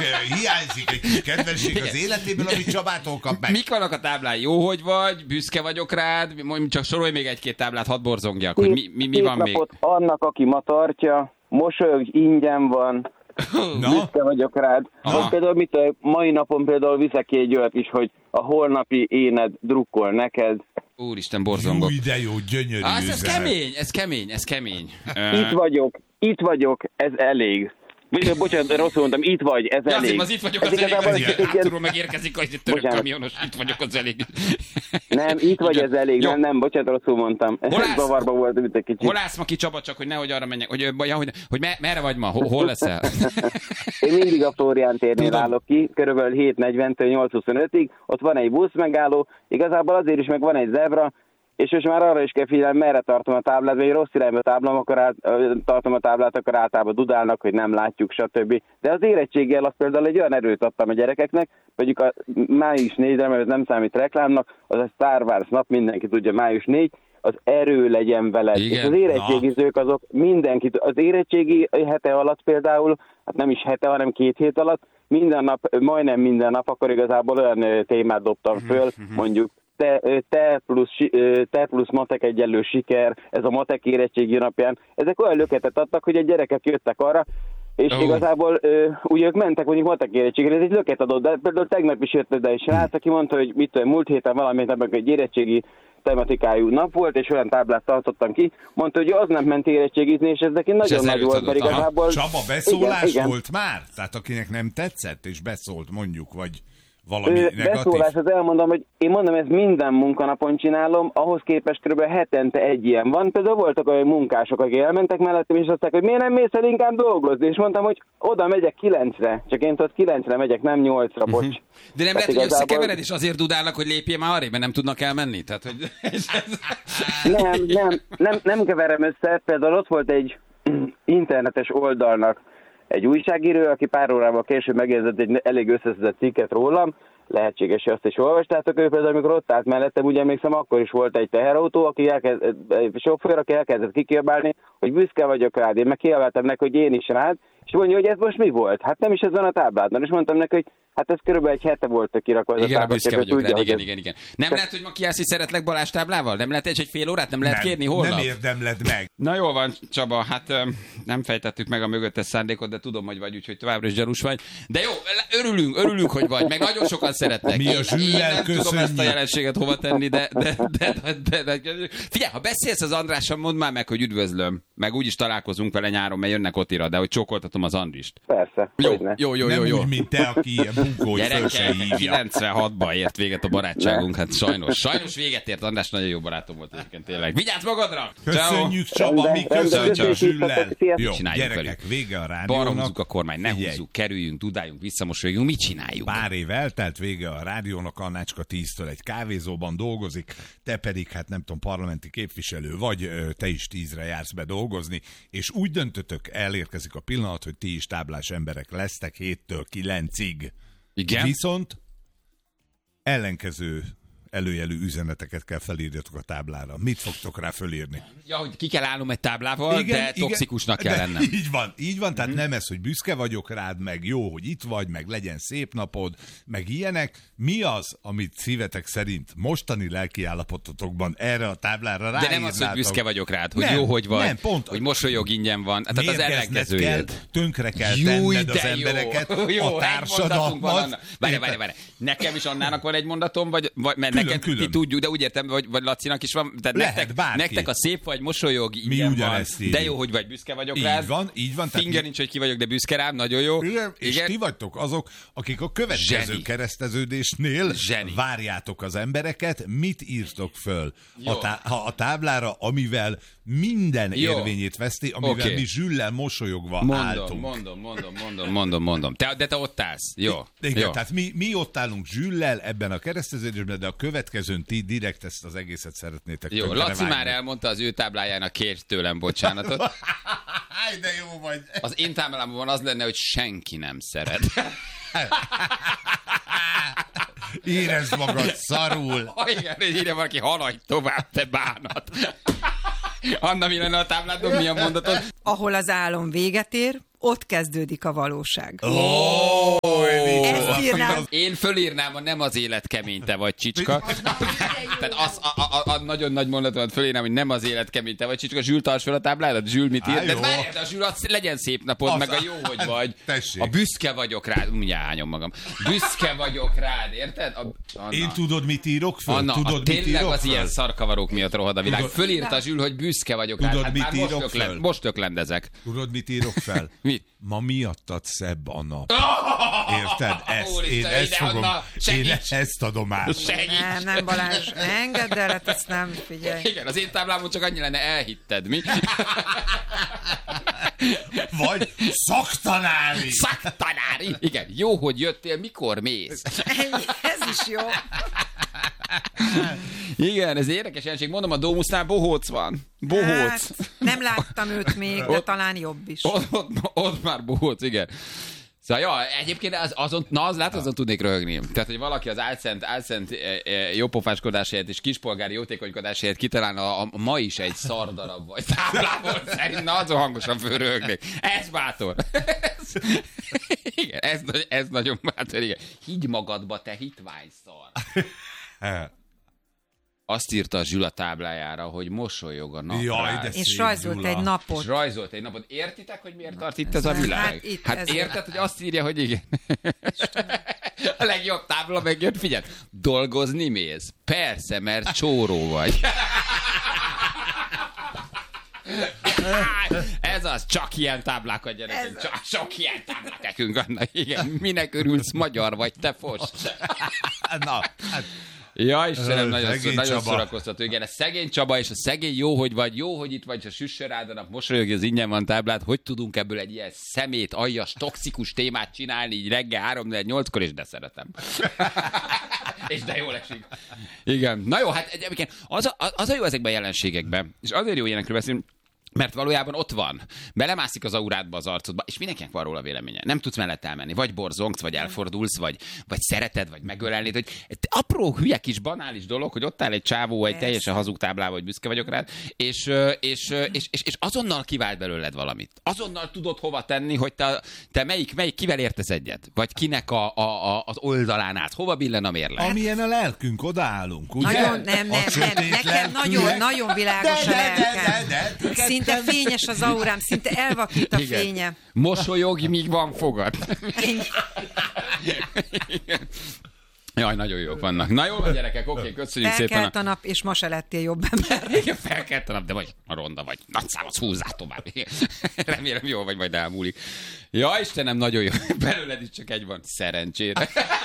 hiányzik egy kis kedvesség az életéből, amit Csabától kap meg. Mik vannak a táblán? Jó, hogy vagy? Büszke vagyok rád? Csak sorolj még egy-két táblát, hadd borzongjak, hogy mi van még. Annak, aki ma tartja, mosolyog, ingyen van. Büszke vagyok rád. Például mai napon például viszek ki egy olyat is, hogy a holnapi éned drukkol neked. Úristen, borzongok. Jó, de jó, gyönyörű ez kemény. Itt vagyok, ez elég. Bocsánat, rosszul mondtam, itt vagy, ez elég. Azért az itt vagyok, az elég. Hátulról megérkezik a török kamionos, itt vagyok, az elég. Nem, itt vagy, ez elég. Nem, bocsánat, rosszul mondtam. Zavarba volt egy kicsit. Hol állsz ma ki, Csaba, csak hogy nehogy arra menjek, hogy merre vagy ma, hol leszel? Én mindig a Flórián térnél állok ki, körülbelül 7:40-től 8:25-ig, ott van egy busz megálló, igazából azért is meg van egy zebra, és most már arra is kell figyelni, merre tartom a táblát, vagy rossz irányba tartom a táblát, akkor általában dudálnak, hogy nem látjuk, stb. De az érettséggel azt például egy olyan erőt adtam a gyerekeknek, mondjuk a május 4-re, mert ez nem számít reklámnak, az a Star Wars nap, mindenki tudja, május 4, az erő legyen veled. Igen, és az érettségizők azok mindenkit, az érettségi hete alatt például, hát nem is hete, hanem 2 hét alatt, minden nap, majdnem minden nap, akkor igazából olyan témát dobtam föl, mondjuk, te plusz matek egyenlő siker, ez a matek érettségi napján. Ezek olyan löketet adtak, hogy a gyerekek jöttek arra, és igazából ugye ők mentek mondjuk matek érettségre, ez egy löket adott, de például tegnap is jött egy srác, aki mondta, hogy múlt héten valamit ebben egy érettségi tematikájú nap volt, és olyan táblát tartottam ki, mondta, hogy az nem ment érettségizni, és ez neki nagyon nagy volt, mert igazából... Csaba, beszólás igen. Volt már? Tehát akinek nem tetszett, és beszólt mondjuk, vagy... Beszólás, az elmondom, hogy én mondom, ezt minden munkanapon csinálom, ahhoz képest kb. Hetente egy ilyen van. Például voltak olyan munkások, akik elmentek mellettem, és azt mondták, hogy miért nem mész el inkább dolgozni? És mondtam, hogy oda megyek 9-re, csak én tudod 9-re megyek, nem 8-ra, bocs. De nem lehet, hogy összekevered, és azért dudálnak, hogy lépjél már arrébb, mert nem tudnak elmenni? Tehát, hogy... nem keverem össze, például ott volt egy internetes oldalnak egy újságíró, aki pár órával később megjegyzett egy elég összeszedett cikket rólam, lehetséges, hogy azt is olvastátok, ő például, amikor ott állt mellettem, ugye emlékszem, akkor is volt egy teherautó, egy sofőr, aki elkezdett kikiabálni, hogy büszke vagyok rád, én meg kiabáltam neki, hogy én is rád, és mondja, hogy ez most mi volt? Hát nem is ez van a tábládban, és mondtam neki, hogy hát ez körülbelül egy hete volt kirakva. Igen, büszke vagyok rád, igen. Nem lehet, hogy ma kiállsz, hogy szeretlek Balázs táblával? Nem lehet egy fél órát? Nem lehet kérni holnap? Nem érdemled meg. Na jól van, Csaba, hát nem fejtettük meg a mögöttes szándékot, de tudom, hogy vagy, úgyhogy továbbra is gyanús vagy. De jó, örülünk, hogy vagy, meg nagyon sokan szeretnek. Mi a Zsüllel nem tudom ezt a jelenséget hova tenni, de figyelj, ha beszélsz az Andrással, mondd már meg, hogy üdvözlöm, meg úgyis találkozunk vele nyáron, mert jönnek Otira, de hogy csókoltatom az Andrist. Persze. Jó. Nem úgy, mint te, aki ilyen bunkói gyerekek, 96-ban ért véget a barátságunk, hát sajnos véget ért, András nagyon jó barátom volt egyébként tényleg. Vigyázz magadra! Köszönjük, Csaba, mi köszönjük Zsüllel. Jó, csináljuk gyerekek, vége a rádiónak. Balra húzzuk a kormány, ne húzzuk, kerüljünk, dudáljunk, visszamosoljunk, mit csináljuk? Pár év eltelt, vége a rádiónak, Annácska 10-től egy kávézóban dolgozik, te pedig, hát nem tudom, parlamenti képviselő vagy, te is 10-re jársz be dolgozni, és úgy döntötök, elérkezik a pillanat, hogy ti is táblás emberek lesztek 7-től 9-ig. Igen? Viszont ellenkező előjelű üzeneteket kell felírjatok a táblára. Mit fogtok rá fölírni? Ja, hogy ki kell állnom egy táblával, igen, de toxikusnak kell lennem. Így van, tehát nem ez, hogy büszke vagyok rád, meg jó, hogy itt vagy, meg legyen szép napod, meg ilyenek. Mi az, amit szívetek szerint mostani lelkiállapototokban erre a táblára ráírnátok? De nem az, hogy büszke vagyok rád, hogy nem, jó, hogy vagy, nem, pont, hogy mosolyog, ingyen van. Tehát az ellenkezőjét. Tönkre kell tenned az embereket, a társadalmat. Várj. Nekem is Annának van egy mondatom, vagy mert neked ti tudjuk, de úgy értem, vagy Lacinak is van. Tehát nektek a szép vagy, mosolyog, ingyen van. De jó, hogy vagy, büszke vagyok rád. Így van. Finger nincs, hogy ki vagyok, de büszke rám, nagyon jó. És ti vagytok azok, akik a következő kereszteződésnél várjátok az embereket, mit írtok föl a táblára, amivel minden érvényét veszti, amivel mi Zsüllel mosolyogva álltunk. Mondom. De te ott állsz. Jó. Igen, tehát mi ott állunk Zsüllel ebben a kereszteződésben, de a következőn ti direkt ezt az egészet szeretnétek. Jó, Laci már elmondta az ő táblájának, kért tőlem bocsánatot. De jó vagy. Az én táblámban az lenne, hogy senki nem szeret. Érezd magad szarul. Igen, hogy írja valaki, haladj tovább, te bánat. Anna, mi lenne a tábládon, mi a mondatod? Ahol az álom véget ér, ott kezdődik a valóság. Én fölírnám, nem az élet kemény, te vagy, Csicska. Tehát a nagyon nagy mondatomat fölírnám, hogy nem az élet kemény, te vagy, Csicska. Zsül, tarts fel a tábládat, Zsül mit ír? De várjál, a Zsül, legyen szép napod, meg a jó, hogy vagy. Tessék. A büszke vagyok rád. Hányom magam. Büszke vagyok rád, érted? Én tudod, mit írok föl? Anna, tudod, tényleg mit írok az föl? Ilyen szarkavarók miatt rohad a világ. Fölírta Zsül, hogy büszke vagyok rád. Tudod, mit írok föl? Most öklendezek. Tudod, mit írok fel? Mit? Ma miattad szebb a nap. Érted? Én ezt fogom. Én ezt adom át. Nem, Balázs, engedd el, hát ezt nem, figyelj. Igen, az én táblámon csak annyi lenne, elhitted, mi? Vagy szaktanári. Szaktanári. Igen, jó, hogy jöttél, mikor mész? Ez is jó. Igen, ez érdekes jelenség. Mondom, a Domusnál bohóc van. Bohóc. Hát, nem láttam őt még, de talán jobb is. Ott már bohóc, igen. Szóval, ja, egyébként azon tudnék röhögni. Tehát, hogy valaki az álszent jópofáskodás helyett és kispolgári jótékonykodás helyett kitalálna a ma is egy szardarab vagy táblából szerint, na azon hangosan fölröhögnék. Ez bátor. Igen, ez nagyon bátor, igen. Higgy magadba, te hitvány szar. Azt írta a Zsül a táblájára, hogy mosolyog a napra. És rajzolt egy napot. Értitek, hogy miért tart itt ez a világ? Hát érted, hogy azt írja, hogy igen. A legjobb tábla megjött, figyelj. Dolgozni mész? Persze, mert csóró vagy. Ez az, csak ilyen táblákat, gyerekek. Csak ilyen táblák nekünk annak. Igen, minek örülsz, magyar vagy, te fos. Na, hát... Ja, Istenem, nagyon szórakoztató. Igen, a szegény Csaba és a szegény jó, hogy itt vagy, ha süssön rád a nap, mosolyog, az ingyen van táblát, hogy tudunk ebből egy ilyen szemét, aljas, toxikus témát csinálni így reggel 3-4-8-kor, és de szeretem. És de jól esik. Igen. Na jó, hát egyébként az a jó ezekben a jelenségekben, és azért jó ilyenekről beszélni, mert valójában ott van. Belemászik az aurádba, az arcodba, és mindenkinek van róla véleménye. Nem tudsz mellett elmenni. Vagy borzongsz, vagy elfordulsz, vagy szereted, vagy megölelnéd. Hogy apró, hülye kis banális dolog, hogy ott áll egy csávó, egy teljesen hazug táblával, hogy büszke vagyok rád, és azonnal kivált belőled valamit. Azonnal tudod hova tenni, hogy te melyik kivel értesz egyet? Vagy kinek az oldalán át. Hova billen a mérleg? Amilyen a lelkünk, odaállunk, ugye? Nagyon, nem. Nekem nagyon világos a lelkem. Szinte fényes az aurám, szinte elvakít a fénye. Mosolyog, míg van fogad. Jaj, nagyon jók vannak. Na jól van, gyerekek, oké, köszönjük szépen. Felkelt a nap, és ma se lettél jobb ember. Igen, felkelt a nap, de vagy a ronda vagy. Nagyszámot húzzál tovább. Remélem jól vagy, majd elmúlik. Ja, Istenem, nagyon jó. Belőled is csak egy van. Szerencsére.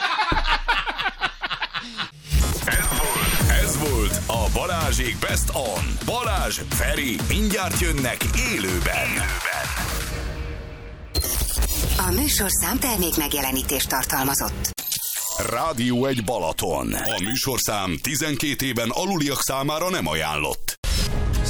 Ez volt a Balázsék Best On. Balázs, Feri, mindjárt jönnek élőben. A műsorszám termék megjelenítést tartalmazott. Rádió 1 Balaton. A műsorszám 12 éven aluliak számára nem ajánlott.